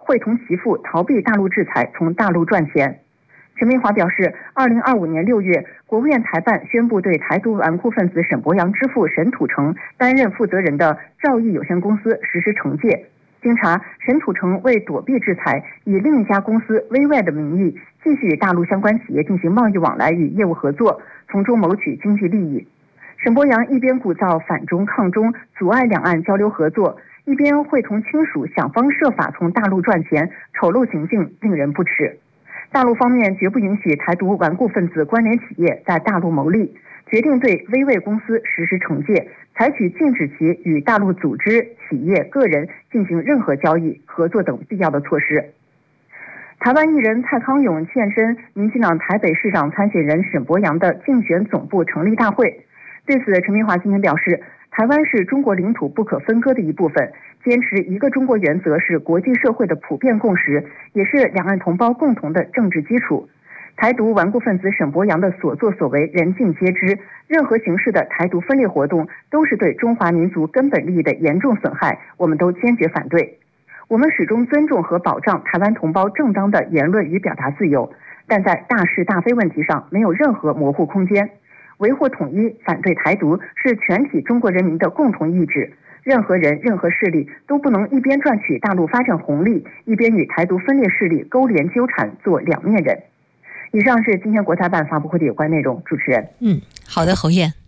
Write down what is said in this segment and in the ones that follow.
会同其父逃避大陆制裁，从大陆赚钱。陈明华表示，2025年6月，国务院台办宣布对台独顽固分子沈博阳之父沈土城担任负责人的兆易有限公司实施惩戒。经查，沈土城为躲避制裁，以另一家公司微外的名义，继续与大陆相关企业进行贸易往来与业务合作，从中谋取经济利益。沈博阳一边鼓噪反中抗中，阻碍两岸交流合作，一边会同亲属想方设法从大陆赚钱，丑陋行径令人不齿。大陆方面绝不允许台独顽固分子关联企业在大陆牟利，决定对微卫公司实施惩戒，采取禁止其与大陆组织、企业、个人进行任何交易、合作等必要的措施。台湾艺人蔡康永现身民进党台北市长参选人沈博阳的竞选总部成立大会。对此，陈明华今天表示，台湾是中国领土不可分割的一部分，坚持一个中国原则是国际社会的普遍共识，也是两岸同胞共同的政治基础。台独顽固分子沈博阳的所作所为人尽皆知，任何形式的台独分裂活动都是对中华民族根本利益的严重损害，我们都坚决反对。我们始终尊重和保障台湾同胞正当的言论与表达自由，但在大是大非问题上没有任何模糊空间。维护统一、反对台独是全体中国人民的共同意志，任何人、任何势力都不能一边赚取大陆发展红利，一边与台独分裂势力勾连纠缠，做两面人。以上是今天国台办发布会的有关内容。主持人， 好的，侯燕。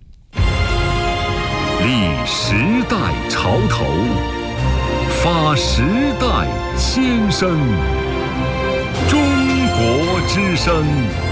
立时代潮头，发时代先声，中国之声。